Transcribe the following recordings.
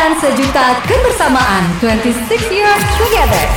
dan sejuta kebersamaan 26 years together.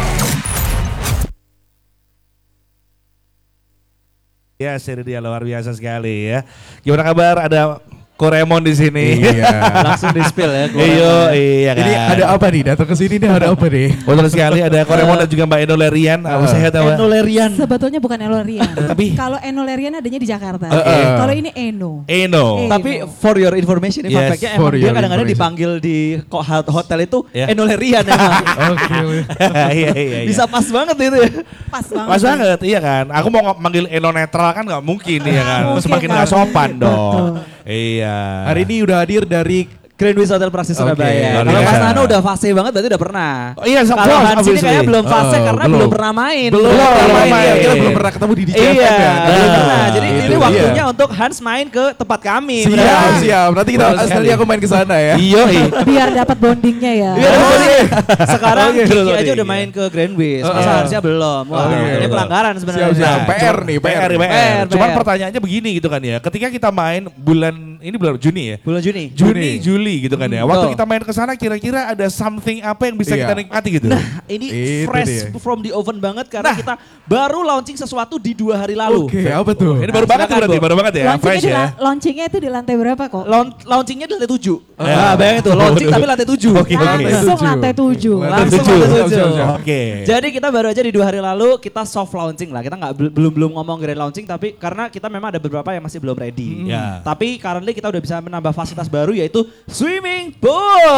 Ya, seri dia luar biasa sekali ya. Gimana kabar? Ada Koremon di sini. Iya. Langsung di spill ya. Iya kan. Ini ada apa nih? Datang ke sini nih ada apa nih? Betul sekali ada Koremon dan juga Mbak Eno Lerian. Apa sehat ya, Mbak? Eno Lerian. Sebetulnya bukan Eno Lerian. Tapi Kalau Eno Lerian adanya di Jakarta. Kalau ini Eno. Eno. Tapi for your information ini Yes, fun fact-nya emang for dia your kadang-kadang information. dipanggil di hotel itu Ya. Eno Lerian emang. Oke. Iya. Bisa pas banget itu ya. Pas banget. Pas banget, iya kan. Aku mau manggil Eno netral kan nggak mungkin ya kan. Mungkin Semakin kan. nggak sopan dong. Betul. Iya. Hari ini udah hadir dari Grand Wis Hotel Praxis Oke, Surabaya. luar Kalau Mas biasa. Nano udah fase banget berarti udah pernah. Oh, iya, of Kalau course, Hans ini obviously. kayaknya belum fase karena belum. belum pernah main. belum main. ya, kita belum pernah ketemu di DJ Iya, ya. belum pernah. Jadi Itu ini dia. waktunya untuk Hans main ke tempat kami. Siap. Nanti kita sekali aku main ke sana ya. Iya. Biar dapat bondingnya ya. Iya, sekarang Oke, Kiki betul, aja iya. udah main ke Grand Wis. Masa Heeh. harusnya belum. Wah, Oke. ini pelanggaran sebenarnya. Siap. PR nih, PR. PR. Cuman pertanyaannya begini gitu kan ya. Ketika kita main bulan Juni ya. Bulan Juni. Juni, Juli gitu kan ya. Waktu Betul. kita main ke sana kira-kira ada something apa yang bisa Iya. kita nikmati gitu. Ini Itu fresh dia. from the oven banget karena kita baru launching sesuatu di 2 hari lalu. Oke, apa tuh? Ini baru banget tuh silakan, berarti, Bu. baru banget ya. Fresh ya. Launchingnya itu di lantai berapa kok? Launchingnya di lantai 7. Nah, bayangin tuh, launching tapi lantai 7. Oke. Langsung lantai 7. Langsung tujuh. lantai 7. Siap. Oke. Jadi kita baru aja di 2 hari lalu kita soft launching lah. Kita nggak belum ngomong grand launching tapi karena kita memang ada beberapa yang masih belum ready. Ya. Tapi currently kita udah bisa menambah fasilitas baru yaitu swimming pool.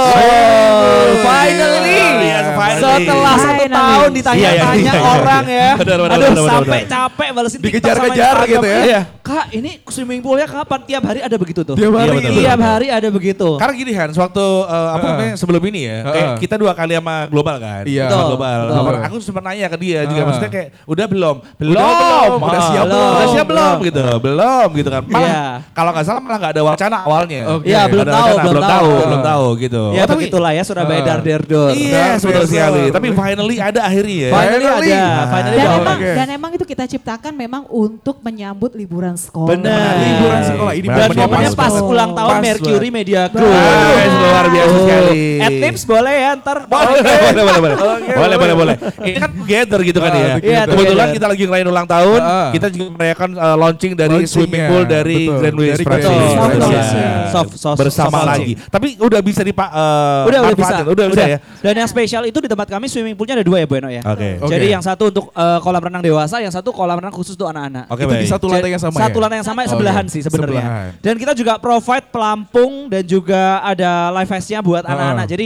Finally. Yes, finally. Setelah 1 Finally. tahun ditanya-tanya Iya. orang ya. Benar, Aduh benar. sampai capek balesin TikTok sama Dikejar-kejar Instagram. gitu ya. Iya. Kak ini swimming poolnya kapan? Tiap hari ada begitu tuh. Tiap hari Iya, betul, gitu. Tiap hari ada begitu. Karena gini Hans, waktu apa namanya sebelum ini ya, kayak kita 2 kali sama Global kan. Iya. Sama Betul, Global. betul. Aku sempat nanya ke dia juga, maksudnya kayak udah belum, belum, udah siap belum. udah siap belum gitu, belum gitu kan. Malah Iya. kalau nggak salah malah nggak ada wacana awalnya. Oke. Iya, belum Ada tahu, wacana, belum belum tahu, tahu. belum tahu gitu. Ya Oh, tapi- begitulah ya Surabaya dar-der-dor. Iya, Dar, betul dar, sekali. dar. Tapi finally ada akhirnya ya. Finally Finally. ada, finally Dan ada. emang, Oke. dan emang itu kita ciptakan memang untuk menyambut liburan sekolah. Benar. Liburan sekolah ini Dan Momennya momennya pas pas. ulang tahun Pas Mercury banget. Media Group. Nice, luar biasa sekali. Tips boleh ya ntar. Boleh. Ini kan together gitu kan ya. Iya, Kebetulan together. kita lagi ngerayain ulang tahun, Ah. kita juga merayakan launching dari Launchingnya, swimming pool dari betul. Grand Wis Dari Praxis. Grand Wis Soft Praxis. launching. Soft Bersama soft lagi. Tapi udah bisa Udah bisa. manfaatin. Udah bisa ya. Dan yang spesial itu di tempat kami swimming poolnya ada 2 ya Bu Eno ya. Oke. Jadi Oke. yang satu untuk kolam renang dewasa, yang satu kolam renang khusus untuk anak-anak. Oke, Itu di baik. satu lantai yang sama ya? Satu lantai yang sama sebelahan sih sebenarnya. Sebelahan. Dan kita juga provide pelampung dan juga ada live vest-nya buat anak-anak. Jadi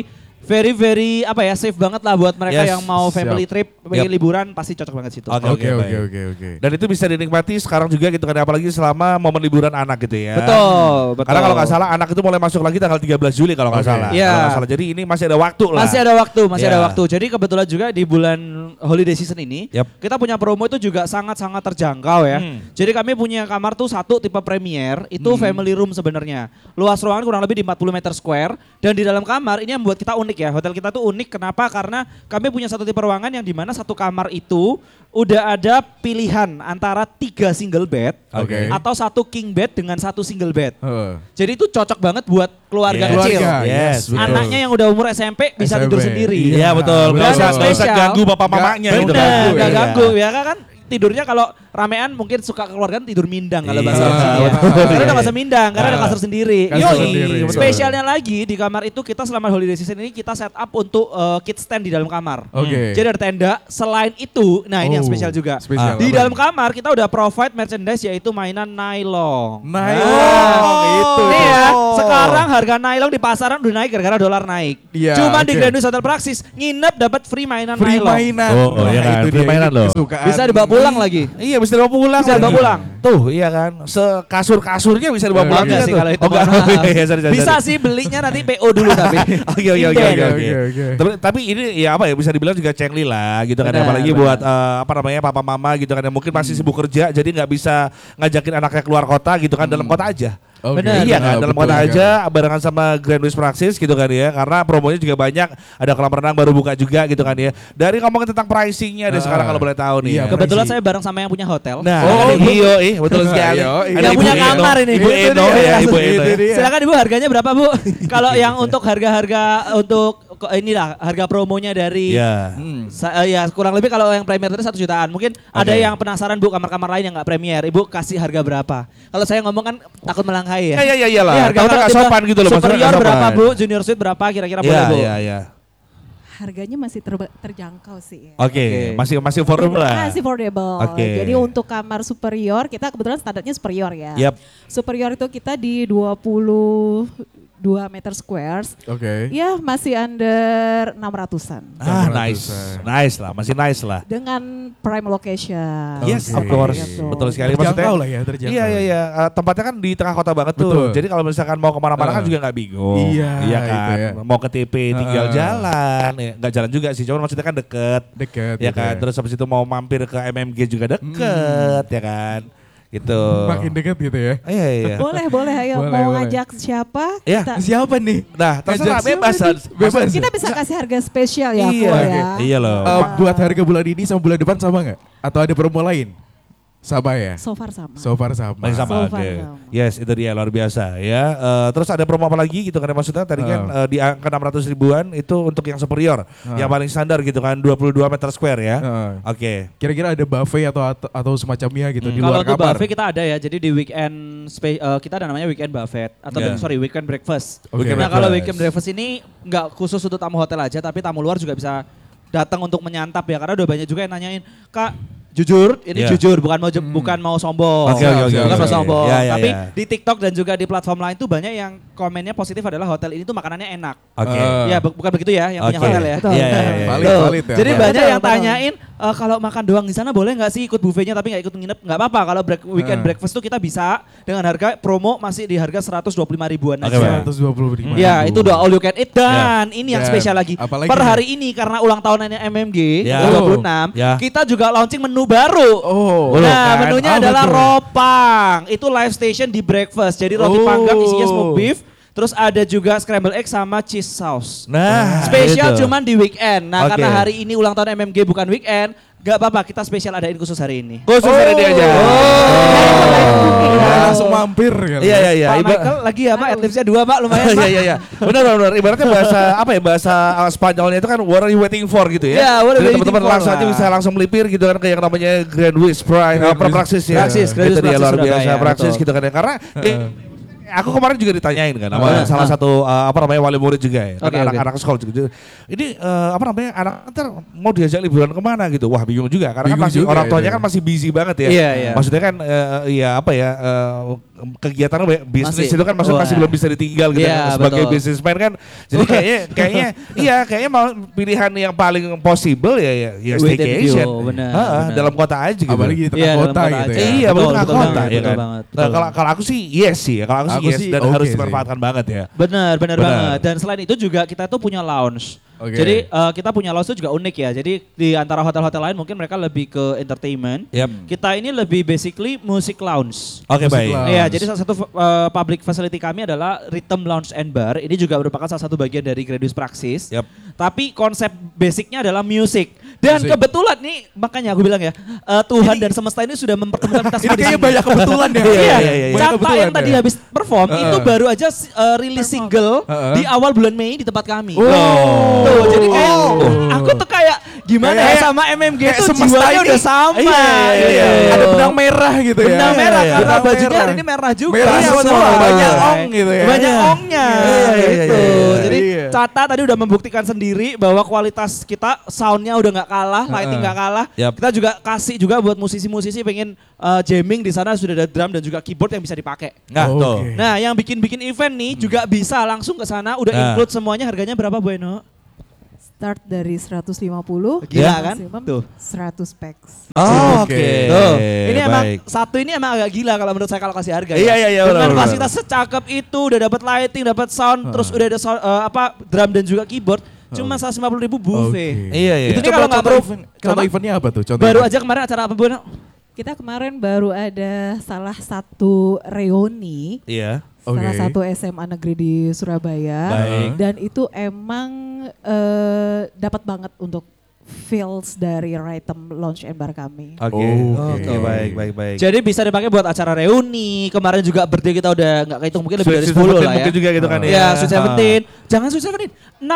very apa ya safe banget lah buat mereka Yes, yang mau family siap. trip, pengen liburan pasti cocok banget situ. Oke. Oke. Dan itu bisa dinikmati sekarang juga gitu kan, apalagi selama momen liburan anak gitu ya. Betul. Karena kalau nggak salah anak itu mulai masuk lagi tanggal 13 Juli kalau nggak Oke. salah. Iya. Kalau nggak salah. Jadi ini masih ada waktu lah. Masih ada Iya. waktu. Jadi kebetulan juga di bulan holiday season ini Yap. kita punya promo itu juga sangat-sangat terjangkau ya. Hmm. Jadi kami punya kamar tuh satu tipe premier, itu family room sebenarnya. Luas ruangan kurang lebih di 40 meter square dan di dalam kamar ini yang membuat kita unik ya. Hotel kita tuh unik kenapa? Karena kami punya satu tipe ruangan yang dimana satu kamar itu udah ada pilihan antara 3 single bed Oke. atau 1 king bed dengan 1 single bed. Heeh. Jadi itu cocok banget buat keluarga Yes. kecil. Keluarga, Yes, betul. Anaknya yang udah umur SMP bisa SMP. tidur sendiri. Iya betul. Nggak usah Spesial. ganggu bapak mamanya Nggak- gitu bener. kan. Nggak Iya. ganggu ya kan tidurnya kalau ramean mungkin suka keluarga tidur mindang kalau bahasa Iya, Indonesia ya. betul. Karena udah nggak usah mindang karena ada kasur sendiri. Kasur Yoi. sendiri, betul. Spesialnya lagi di kamar itu kita selama holiday season ini kita set up untuk kid stand di dalam kamar. Oke. Jadi ada tenda. Selain itu, nah ini yang Oh, spesial juga. spesial. Di Apa? dalam kamar kita udah provide merchandise yaitu mainan nylon. Nylon, itu. Nih ya, sekarang harga nylon di pasaran udah naik gara-gara dolar naik. Iya, Cuma di oke. Grand Wis Hotel Praxis nginep dapat free mainan Free nylon. mainan. Oh, iya kan, itu free dia, mainan itu loh. kesukaan. Bisa dibawa pulang lagi. Iya bisa dibawa pulang. Bisa dibawa lagi. pulang. Tuh iya kan. Sekasur-kasurnya bisa dibawa pulang Enggak juga sih tuh. kalau itu. Oh, enggak. mohon maaf. Iya, sorry. Bisa sih belinya nanti PO dulu tapi. Oke. Oke. Tapi ini ya apa ya bisa dibilang juga cengli lah gitu kan. Benar, Apalagi benar. buat apa namanya papa mama gitu kan yang mungkin masih sibuk kerja jadi nggak bisa ngajakin anaknya keluar kota gitu kan dalam kota aja. Oke. Bener. Iya kan, Ah, dalam betul kota kan. aja barengan sama Grand West Praxis gitu kan ya. Karena promonya juga banyak, ada kolam renang baru buka juga gitu kan ya. Dari ngomongin tentang pricingnya deh sekarang kalau boleh tahu nih. Iya, ya. Kebetulan Pricing. saya bareng sama yang punya hotel. Nah, Oh, betul sekali. Iya, Ada yang Ibu punya Eno. kamar ini. Ibu Itu Eno dia. ya, Ibu Itu Eno. dia. Silakan Ibu, harganya berapa Bu? Kalau yang untuk harga-harga untuk inilah harga promonya dari Iya. ya kurang lebih kalau yang premier tadi 1 jutaan. Mungkin ada Oke. yang penasaran Bu kamar-kamar lain yang nggak premier. Ibu kasih harga berapa? Kalau saya ngomong kan takut melangkahi ya. Iya iyalah. Ini harga Tahu kalau nggak tiba sopan gitu loh, maksudnya superior nggak berapa sopan. Bu? Junior suite berapa kira-kira boleh Iya Bu? iya. Harganya masih terjangkau sih. Ya. Oke, masih affordable lah. Masih affordable. Oke. Jadi untuk kamar superior kita kebetulan standarnya superior ya. Yap. Superior itu kita di 22 meter squares. Oke. Ya masih under 600-an. Ah, 600-an. nice lah, masih nice lah. Dengan prime location. Yes, Oke. of course. Gitu. Betul sekali. Terjangkau lah ya, terjangkau. Iya. Tempatnya kan di tengah kota banget tuh. Betul. Jadi kalau misalkan mau kemana-mana kan juga nggak bingung. Iya, kan. itu ya. Mau ke TP tinggal jalan. Ya, nggak jalan juga sih, cuman maksudnya kan deket. Deket. Ya gitu kan. Terus habis itu mau mampir ke MMG juga deket, ya kan. Gitu. Makin deket gitu ya. Iya. Boleh, ayo Boleh, mau boleh. ngajak siapa? Iya. Siapa nih? Nah, terserah Ngajak bebas. siapa nih? Bebas. Kita bisa kasih harga spesial ya Iya, aku ya. iya loh. Buat harga bulan ini sama bulan depan sama nggak? Atau ada promo lain? Sama ya? So far sama. So far sama. Masih sama, So oke. far sama. Yes, itu dia luar biasa ya. Terus ada promo apa lagi gitu kan maksudnya tadi kan di angka 600 ribuan itu untuk yang superior, yang paling standar gitu kan 22 meter square ya. Oke. Kira-kira ada buffet atau semacamnya gitu di Kalau luar untuk kamar? buffet kita ada ya, jadi di weekend kita ada namanya weekend buffet atau Yeah. weekend breakfast. Oke. Nah kalau breakfast. weekend breakfast ini nggak khusus untuk tamu hotel aja, tapi tamu luar juga bisa datang untuk menyantap ya, karena udah banyak juga yang nanyain, Kak jujur, ini Yeah. jujur bukan mau sombong, Oke, bukan mau oke. sombong. Ya, ya, Tapi ya. di TikTok dan juga di platform lain tuh banyak yang komennya positif adalah hotel ini tuh makanannya enak. Oke. Ya bukan begitu ya, yang punya Oke. hotel ya. Betul. Iya, iya, iya. Valid, Tuh. valid ya. Jadi Valid. banyak Betul, yang betul. tanyain kalau makan doang di sana boleh nggak sih ikut buffetnya tapi nggak ikut nginep, nggak apa-apa. Kalau weekend breakfast tuh kita bisa dengan harga promo masih di harga 125 ribuan Oke, aja. Bang. 125 Ya itu udah all you can eat dan ini yang Dan spesial lagi. apalagi Per nih? hari ini karena ulang tahunnya MMG Ya. 26 Ya. kita juga launching menu baru. Oh. Nah, kan? menunya Ah, adalah betul. ropang. Itu live station di breakfast. Jadi roti panggang isinya smoked beef. Terus ada juga scramble egg sama cheese sauce. Nah, Spesial itu. cuman di weekend. Nah, Oke. karena hari ini ulang tahun MMG bukan weekend, gak apa-apa kita spesial adain khusus hari ini. Khusus hari ini aja. Langsung mampir kali. Iya. Pak Michael lagi ya Pak, adlibsnya 2 Pak, lumayan Pak. Iya. Benar. Ibaratnya bahasa apa ya? Bahasa Spanyolnya itu kan what are you waiting for gitu ya. Ya, what are you Jadi waiting teman-teman for langsung aja lah. bisa langsung melipir gitu kan ke yang namanya Grand West Praxis ya. Praxis, Grand Itu West dia Praxis luar biasa Surabaya, Praxis betul. gitu kan ya. Karena aku kemarin juga ditanyain kan sama salah satu wali murid juga ya. Oke, Kan oke. anak-anak sekolah juga. Ini anak ntar mau diajak liburan kemana gitu. Wah bingung juga karena kan Bingung masih juga orang tuanya itu. kan masih busy banget ya. Iya. Maksudnya kan kegiatan bisnis Masih. itu kan maksudnya masih Wah. belum bisa ditinggal gitu Iya, kan, sebagai betul. businessman kan. Jadi kayaknya mau pilihan yang paling possible ya Weekend staycation. view, benar, Heeh, benar. dalam kota aja gitu. Apalagi di tengah Iya, dalam kota kota gitu aja. ya. Iya, Betul, tengah betul kota banget, ya betul kan. banget, Nah, betul. kalau aku sih yes sih ya. Kalau aku sih Aku yes sih dan oke harus sih. dimanfaatkan banget ya. Benar Benar. banget. Dan selain itu juga kita tuh punya lounge. Oke. Jadi kita punya lounge itu juga unik ya. Jadi di antara hotel-hotel lain mungkin mereka lebih ke entertainment. Yap. Kita ini lebih basically music lounge. Oke, Musik baik. lounge. Iya, jadi salah satu public facility kami adalah Rhythm Lounge and Bar. Ini juga merupakan salah satu bagian dari Grand West Praxis. Yap. Tapi konsep basicnya adalah music. Dan Musik. kebetulan nih, makanya aku bilang ya, Tuhan dan semesta ini sudah mempertemukan kita Ini semua di kayaknya sini. banyak kebetulan ya. Iya, iya. Banyak Cata kebetulan yang tadi ya. habis perform itu baru aja rilis single di awal bulan Mei di tempat kami. Tuh, jadi kayak aku tuh kayak gimana ya Kayak- sama MMG kayak tuh semesta jiwanya ini. udah sama. Iya. gitu. Ada benang merah gitu ya. Benang merah Iya, karena Benang bajunya merah. hari ini merah juga. Merah Iya, semua, betul. banyak ong gitu ya. Banyak Iya. ongnya. Iya, gitu. iya. Jadi Iya. Cata tadi udah membuktikan sendiri bahwa kualitas kita soundnya udah nggak kalah, lighting nggak kalah. Yap. Kita juga kasih juga buat musisi-musisi pengen jamming di sana sudah ada drum dan juga keyboard yang bisa dipakai. Nah, Oke. tuh. Nah, yang bikin-bikin event nih juga bisa langsung ke sana. Udah Nah. include semuanya. Harganya berapa, Bueno? Start dari 150. Gila kan? Maximum Tuh. 100 packs. Oh, Oke. oke. Tuh, ini emang Baik. satu ini emang agak gila kalau menurut saya kalau kasih harga. Iya, ya. iya, Dengan benar, fasilitas secakep itu udah dapat lighting, dapat sound, terus udah ada sound, drum dan juga keyboard. Cuma 150.000 buffet. Oke. Iya, iya. Itu kalau nggak contoh pro- event, contoh Kenapa? eventnya apa tuh? Contoh Baru event. aja kemarin acara apa, Bu? Kita kemarin baru ada salah satu reuni. Iya. Salah Oke. satu SMA negeri di Surabaya. Baik. Dan itu emang dapat banget untuk feels dari Rhythm Lounge and Bar kami. Oke. Oke. Oke, baik. Jadi bisa dipakai buat acara reuni. Kemarin juga birthday kita udah nggak kehitung, mungkin lebih dari Sweet 10 Seventeen lah ya. mungkin juga gitu kan ya. Ya, Sweet Seventeen. Jangan Sweet Seventeen.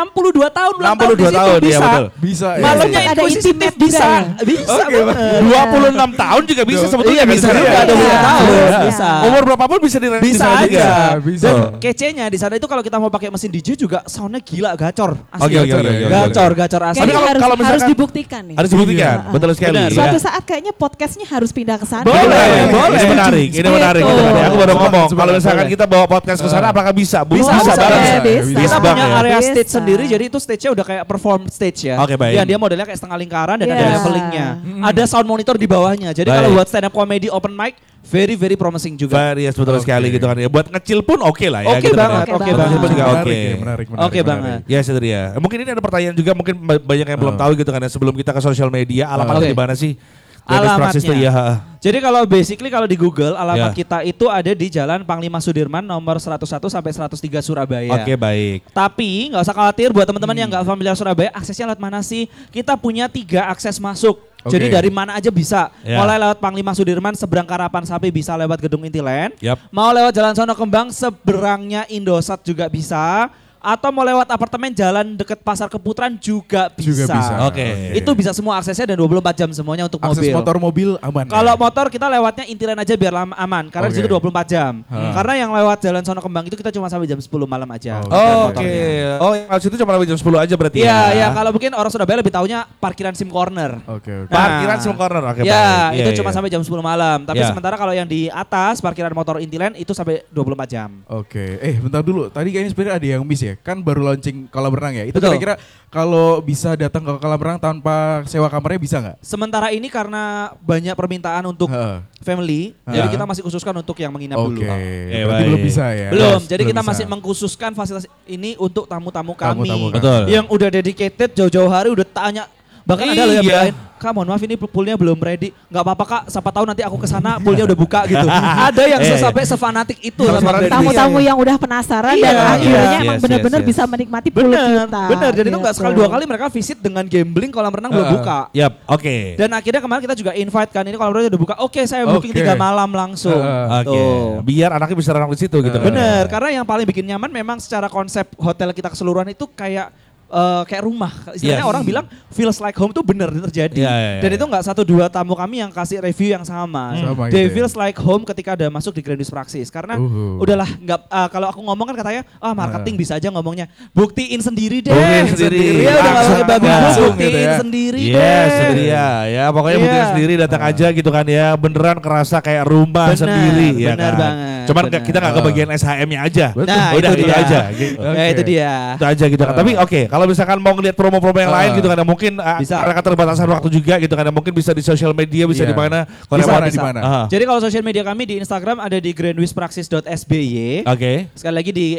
62 tahun ulang tahun 62 di situ tahun, iya, bisa. betul. Bisa ya. Malamnya Ada inquisitive intimate bisa. juga Bisa Oke, banget. 26 tahun juga bisa sebetulnya. Iya, bisa juga, ya. 26 tahun. Iya. Bisa. Umur berapapun bisa di Bisa sana juga. aja. Bisa. Dan kecenya di sana itu kalau kita mau pakai mesin DJ juga soundnya gila, gacor. Asli. Oke. Gacor asli. Tapi Kayaknya kalau harus misalkan- dibuktikan nih. Harus dibuktikan, Iya. betul sekali. Benar. ya. Suatu saat kayaknya podcastnya harus pindah ke sana. Boleh, boleh. Ini menarik, ini menarik. Betul. gitu kan ya. Aku baru ngomong, Semangat, kalau misalkan boleh. kita bawa podcast ke sana, apakah bisa? Bisa, Bisa bisa, banget. bisa. Bisa. Kita Bang, punya ya. area Bisa. stage sendiri, jadi itu stage-nya udah kayak perform stage ya. Oke, baik. Ya, dia modelnya kayak setengah lingkaran dan ada Iya. levelingnya. Ada sound monitor di bawahnya. Jadi Baik. kalau buat stand up comedy open mic, very promising juga. Varias betul Oke. sekali gitu kan ya. Buat ngecil pun oke lah ya. Oke gitu kan banget, ya. oke Buat ngecil pun juga Menarik oke. ya, menarik. Oke banget. Ya itu dia. Mungkin ini ada pertanyaan juga, mungkin banyak yang belum tahu gitu kan ya. Sebelum kita ke sosial media, alamatnya Oke. di mana sih? Alamatnya. Praksis tuh, ya. Jadi kalau basically kalau di Google alamat Ya. kita itu ada di Jalan Panglima Sudirman nomor 101 sampai 103 Surabaya. Oke, baik. Tapi nggak usah khawatir buat teman-teman yang nggak familiar Surabaya, aksesnya lewat mana sih? Kita punya 3 akses masuk. Oke. Jadi dari mana aja bisa. Ya. Mulai lewat Panglima Sudirman seberang Karapan Sapi bisa lewat Gedung Intiland. Yap. Mau lewat Jalan Sono Kembang seberangnya Indosat juga bisa. Atau mau lewat apartemen jalan deket Pasar Keputaran juga bisa. Juga bisa. Oke. Itu bisa semua aksesnya dan 24 jam semuanya untuk Akses mobil. motor mobil aman. Kalau ya? motor kita lewatnya Intiland aja biar aman karena di Oke. situ 24 jam. Hmm. Karena yang lewat Jalan Sono Kembang itu kita cuma sampai jam 10 malam aja. Oh, oke. Oh, yang harus itu cuma sampai jam 10 aja berarti Iya, ya. ya kalau mungkin orang Surabaya lebih taunya parkiran SIM Corner. Oke, oke. Parkiran SIM Corner. Oke, Ya, baik. itu Iya, cuma iya. sampai jam 10 malam. Tapi Ya. sementara kalau yang di atas parkiran motor Intiland itu sampai 24 jam. Oke, bentar dulu. Tadi kayaknya sebenarnya ada yang miss ya. Kan baru launching kolam renang ya. Itu Betul. kira-kira kalau bisa datang ke kolam renang tanpa sewa kamarnya bisa nggak? Sementara ini karena banyak permintaan untuk Heeh. family, jadi kita masih khususkan untuk yang menginap Oke, dulu. berarti baik. belum bisa ya? Belum, Yes, jadi belum kita bisa. masih mengkhususkan fasilitas ini untuk tamu-tamu kami. Tamu-tamu kami. Betul. Yang udah dedicated jauh-jauh hari udah tanya. Bahkan ada loh yang Iya. bilang, Kak mohon maaf ini poolnya belum ready. Gak apa-apa Kak, siapa tahu nanti aku kesana poolnya udah buka gitu. Ada yang Iya, iya. sampai sefanatik itu Sama sama brand. Tamu-tamu yang udah penasaran Iya, dan akhirnya iya, emang yes, benar-benar yes, yes. bisa menikmati pool Bener, kita. bener. Jadi itu nggak Gitu. sekali 2 kali mereka visit dengan gambling kolam renang belum buka. Yap, oke. Dan akhirnya kemarin kita juga invite kan ini kolam renang udah buka. Oke, saya booking Oke. 3 malam langsung. Oke. Tuh. Biar anaknya bisa renang di situ gitu kan. Bener, karena yang paling bikin nyaman memang secara konsep hotel kita keseluruhan itu kayak kayak rumah. Istilahnya Yes. orang bilang feels like home tuh bener terjadi. Iya, iya, Dan iya. itu nggak 1-2 tamu kami yang kasih review yang sama. Sama They gitu ya. feels like home ketika ada masuk di Grand Wis Praxis. Karena udahlah nggak kalau aku ngomong kan katanya marketing bisa aja ngomongnya. Buktiin sendiri deh. Buktiin sendiri. Ya udah nggak pakai Langsung babi langsung buktiin gitu ya. sendiri Yes, deh. itu dia. Ya, pokoknya Iya. buktiin sendiri, datang aja gitu kan ya. Beneran kerasa kayak rumah Benar, sendiri ya benar kan. banget, Cuman benar. kita nggak kebagian SHM-nya aja. Betul. Nah, Udah itu itu dia. aja gitu. Ya itu dia. Itu aja gitu kan. Tapi oke, kalau misalkan mau ngeliat promo-promo yang lain gitu kan, mungkin Bisa. karena keterbatasan waktu juga gitu kan, mungkin bisa di sosial media, bisa Iya. di mana. Di mana, lewat- di mana? Aha. Jadi kalau sosial media kami di Instagram ada di grandwispraxis.sby. Oke. Sekali lagi di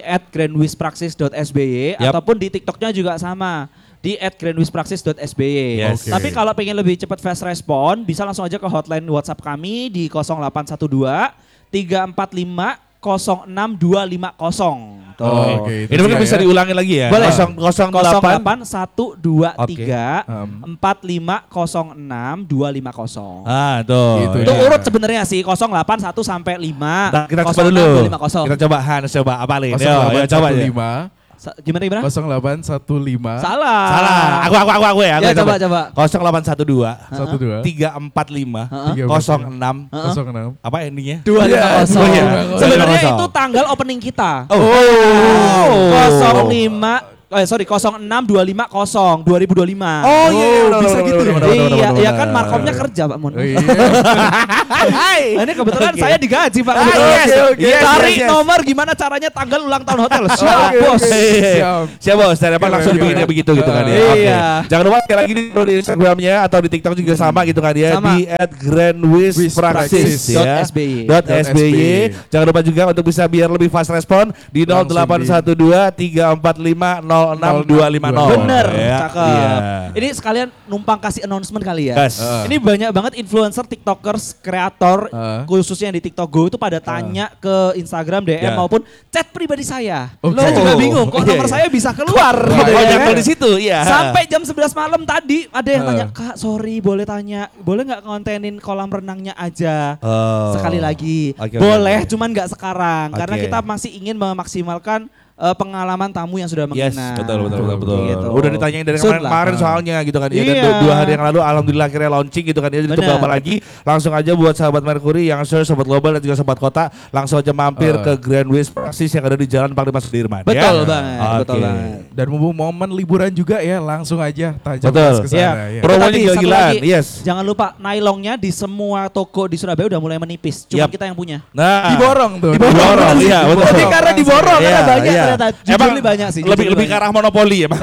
@grandwispraxis.sby Yap. ataupun di TikToknya juga sama di @grandwispraxis.sby. Yes. Oke. Tapi kalau pengen lebih cepat fast respon bisa langsung aja ke hotline WhatsApp kami di 0812 345 06250. Tuh. Oh, oke. Ini mungkin bisa diulangin lagi ya. Boleh. 08 08 123 4506 250. Ah, tuh. Gitu Itu ya. urut sebenarnya sih 081 sampai 5. Nah, kita coba dulu. 250. Kita coba Hans coba apalin. Yo, yo, coba aja. 0815 Gimana? 0815 Salah. Salah. Aku ya. Ya, coba. 0812 12 345 Heeh. 06 06 apa endingnya? 250. Oh, iya. Sebenarnya 250. itu tanggal opening kita. Oh. 062550 2025. Oh iya, bisa gitu ya? Iya, kan markomnya kerja Pak Mun. Oh, iya. Nah, ini kebetulan Oke. saya digaji Pak. Ah, Mun. yes, yes, Cari yes, yes. nomor gimana caranya tanggal ulang tahun hotel. Siap, Oke, Bos. oke. Siap. Siap bos, dari apa Oke, langsung oke, dibikinnya oke. begitu gitu kan ya. Iya. Oke. Jangan lupa sekali lagi di Instagramnya atau di TikTok juga sama gitu kan ya. Sama. Di @grandwispraxis ya. .sby. .sby. Jangan lupa juga untuk bisa biar lebih fast respon di 0812 345 06250. Bener, Ya, cakep. iya. Ini sekalian numpang kasih announcement kali ya. Yes. Ini banyak banget influencer, tiktokers, kreator, khususnya di TikTok Go itu pada tanya ke Instagram, DM Ya. maupun chat pribadi saya. Oh, Saya juga bingung kok iya, nomor iya. saya bisa keluar. Oh, gitu ya. jadwal di situ, iya. Sampai jam 11 malam tadi ada yang tanya, Kak sorry boleh tanya, boleh nggak kontenin kolam renangnya aja? Oh. Sekali lagi, Oke, boleh oke. cuman nggak sekarang. Karena Oke. kita masih ingin memaksimalkan pengalaman tamu yang sudah Yes, mengenal. betul. Gitu. Udah ditanyain dari Soon lah. kemarin soalnya gitu kan. Ya, dan Iya. 2 hari yang lalu alhamdulillah akhirnya launching gitu kan. Ya, ditunggu Bener. apa lagi? Langsung aja buat sahabat Mercury, yang sobat global dan juga sobat kota, langsung aja mampir ke Grand Waste Praxis yang ada di Jalan Panglima Sudirman. Betul ya? banget, Oke. betul banget. Dan mumpung momen liburan juga ya, langsung aja tajam Betul. gas ke sana. Iya. Ya. Promonya Tadi, satu gila-gilaan, lagi, yes. Jangan lupa nylonnya di semua toko di Surabaya udah mulai menipis. Cuma Yap. kita yang punya. Nah, Diborong tuh. Diborong, iya betul. Jadi karena diborong Iya, karena banyak iya. ternyata. Jujur ini banyak sih. jujur Lebih ini ke banyak. arah monopoli emang.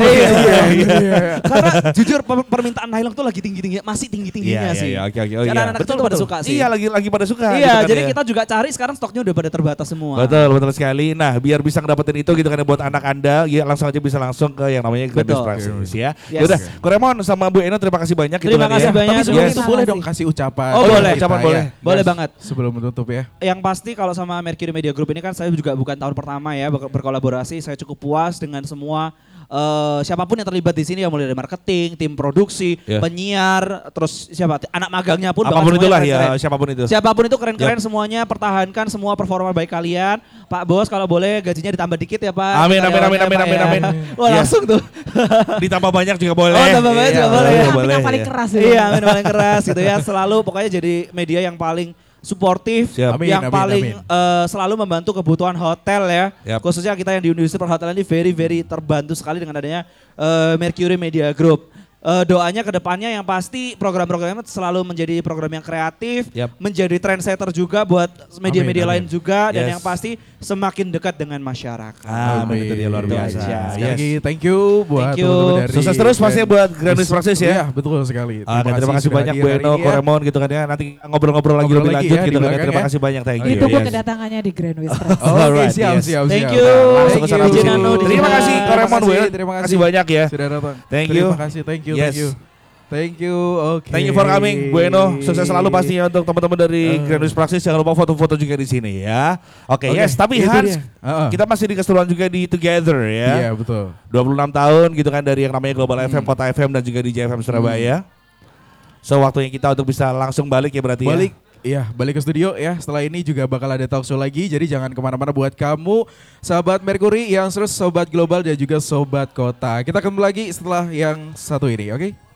Iya. Karena jujur permintaan nylon tuh lagi tinggi-tingginya, masih tinggi-tingginya Iya, sih. iya, oke. Oh, Karena iya. anak-anak kecil pada suka sih. Iya, lagi pada suka. gitu Iya, kan jadi ya. kita juga cari sekarang stoknya udah pada terbatas semua. Betul sekali. Nah, biar bisa ngedapetin itu gitu kan ya buat anak Anda, ya langsung aja bisa langsung ke yang namanya Grand Betul. Waste Praxis ya. Yes. Yaudah, Koremon sama Bu Eno terima kasih banyak gitu Terima kan kasih ya. banyak. Tapi sebelum Yes. itu boleh dong kasih ucapan. Oh, ke boleh. kita Ucapan ya. boleh. Boleh banget. Sebelum menutup ya. Yang pasti kalau sama Mercury Media Group ini kan saya juga bukan tahun pertama ya berkolaborasi. Saya cukup puas dengan semua siapapun yang terlibat di sini ya, mulai dari marketing, tim produksi, Ya. penyiar, terus siapa anak magangnya pun Apapun bahkan itulah semuanya ya, keren-keren. siapapun itu. Siapapun itu keren-keren semuanya, pertahankan semua performa baik kalian. Pak Bos kalau boleh gajinya ditambah dikit ya Pak. Amin, amin, Karyawannya, amin, Pak, amin, ya. amin. Wah Iya. langsung tuh. Ditambah banyak juga boleh. Oh, tambah banyak juga boleh. Tapi yang paling ya. keras ya. Iya, amin paling keras gitu ya. Selalu pokoknya jadi media yang paling suportif, Siap. Amin, yang amin, paling amin. selalu membantu kebutuhan hotel ya. Yap. Khususnya kita yang di industri perhotelan ini very terbantu sekali dengan adanya Mercury Media Group. Doanya ke depannya yang pasti program-programnya selalu menjadi program yang kreatif, Yap. menjadi trendsetter juga buat media-media Amin, lain juga, dan Yes. yang pasti semakin dekat dengan masyarakat. Amin, itu dia luar Itu biasa. aja. Sekali Yes. lagi thank you buat Thank you. teman-teman dari Sukses terus pastinya buat Grand Waste Praxis ya. Iya, betul sekali. Terima kasih sudah banyak hadir Bu hari Eno, ini ya. Koremon gitu kan ya. Nanti ngobrol-ngobrol lagi Ngobrol lebih lagi lanjut ya, gitu di kan. belakang Terima ya. kasih banyak, thank you. Ditunggu Yes. kedatangannya di Grand Waste Praxis. Oke, Alright, siap, yes. siap, Thank siap. you. Langsung ke sana Thank you, sini. Nano, di Terima sana. kasih Koremon Bu Eno. Terima Kasih banyak ya. Sudah datang. Thank you. Terima kasih, thank you, Yes. thank you. Thank you, oke. Thank you for coming, Bu Eno. Sukses selalu pastinya untuk teman-teman dari Grand Waste Praxis. Jangan lupa foto-foto juga di sini ya. Oke, Oke, yes. Tapi itu Hans, dia. kita masih di keseruan juga di Together ya. Iya, betul. 26 tahun gitu kan dari yang namanya Global FM, Kota FM dan juga DJ FM Surabaya. So waktunya kita untuk bisa langsung balik ya berarti Balik, ya. iya balik ke studio ya. Setelah ini juga bakal ada talk show lagi. Jadi jangan kemana-mana buat kamu, sahabat Mercury, yang terus sobat global dan juga sobat kota. Kita kembali lagi setelah yang satu ini, oke?